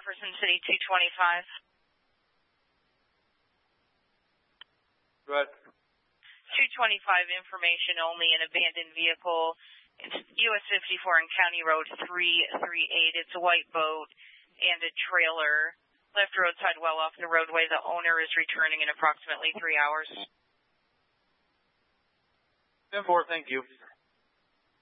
Jefferson City 225. Go ahead. 225 information only, an abandoned vehicle. It's US 54 and County Road 338. It's a white boat and a trailer. Left roadside well off the roadway. The owner is returning in approximately 3 hours. 10-4, thank you.